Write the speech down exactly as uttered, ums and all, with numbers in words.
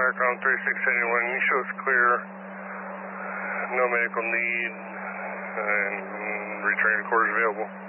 Myricom thirty-six seventy-one, you show us clear, no medical need, and return quarters available.